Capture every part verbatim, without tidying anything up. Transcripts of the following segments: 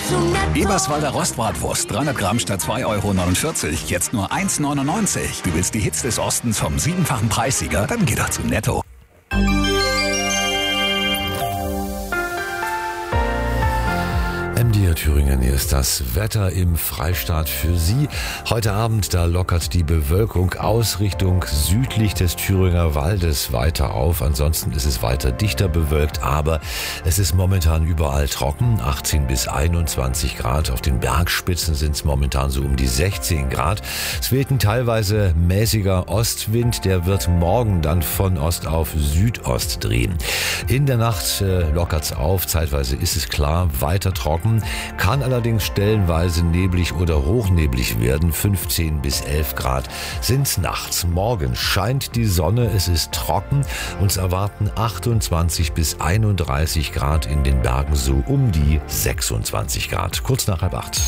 zu Netto. Eberswalder Rostbratwurst, dreihundert Gramm statt zwei Euro neunundvierzig, jetzt nur eins Euro neunundneunzig. Du willst die Hits des Ostens vom siebenfachen Preissieger? Dann geh doch zu Netto. M D R Thüringen, hier ist das Wetter im Freistaat für Sie. Heute Abend, da lockert die Bewölkung aus Richtung südlich des Thüringer Waldes weiter auf. Ansonsten ist es weiter dichter bewölkt, aber es ist momentan überall trocken. achtzehn bis einundzwanzig Grad. Auf den Bergspitzen sind es momentan so um die sechzehn Grad. Es weht ein teilweise mäßiger Ostwind. Der wird morgen dann von Ost auf Südost drehen. In der Nacht äh, lockert es auf. Zeitweise ist es klar, weiter trocken. Kann allerdings stellenweise neblig oder hochneblig werden. fünfzehn bis elf Grad sind's nachts. Morgen scheint die Sonne, es ist trocken. Uns erwarten achtundzwanzig bis einunddreißig Grad, in den Bergen so um die sechsundzwanzig Grad. Kurz nach halb acht.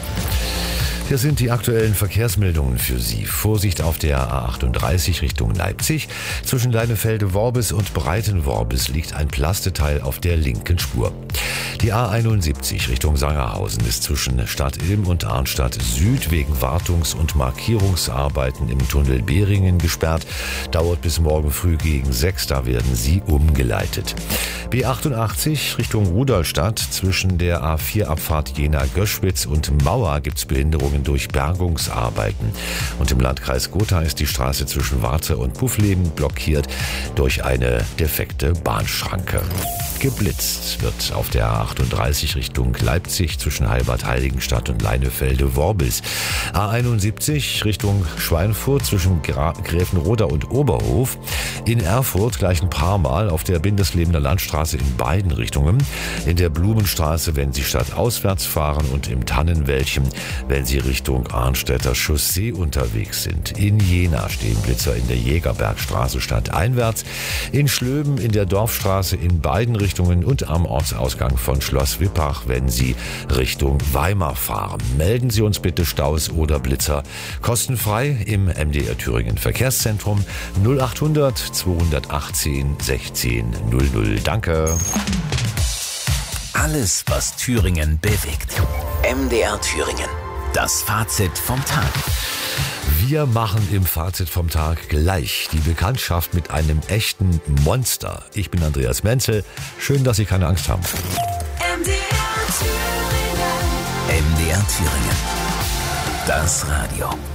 Hier sind die aktuellen Verkehrsmeldungen für Sie. Vorsicht auf der A achtunddreißig Richtung Leipzig. Zwischen Leinefelde-Worbis und Breitenworbis liegt ein Plasteteil auf der linken Spur. Die A einundsiebzig Richtung Sangerhausen ist zwischen Stadt Ilm und Arnstadt Süd wegen Wartungs- und Markierungsarbeiten im Tunnel Behringen gesperrt. Dauert bis morgen früh gegen sechs, da werden Sie umgeleitet. B achtundachtzig Richtung Rudolstadt zwischen der A vier Abfahrt Jena-Göschwitz und Mauer gibt's Behinderungen durch Bergungsarbeiten. Und im Landkreis Gotha ist die Straße zwischen Warze und Puffleben blockiert durch eine defekte Bahnschranke. Geblitzt wird auf der A achtunddreißig Richtung Leipzig zwischen Halbert-Heiligenstadt und Leinefelde-Worbis. A einundsiebzig Richtung Schweinfurt zwischen Gra- Gräfenroda und Oberhof. In Erfurt gleich ein paar Mal auf der Binderslebener Landstraße in beiden Richtungen. In der Blumenstraße, wenn Sie stadtauswärts fahren, und im Tannenwäldchen, wenn Sie Richtung Arnstädter Chaussee unterwegs sind. In Jena stehen Blitzer in der Jägerbergstraße stadteinwärts. In Schlöben in der Dorfstraße in beiden Richtungen und am Ortsausgang von Schloss Wippach, wenn Sie Richtung Weimar fahren. Melden Sie uns bitte Staus oder Blitzer kostenfrei im M D R Thüringen Verkehrszentrum null achthundert zweihundertachtzehn sechzehn null null. Danke. Alles, was Thüringen bewegt. M D R Thüringen. Das Fazit vom Tag. Wir machen im Fazit vom Tag gleich die Bekanntschaft mit einem echten Monster. Ich bin Andreas Menzel. Schön, dass Sie keine Angst haben. M D R Thüringen. M D R Thüringen. Das Radio.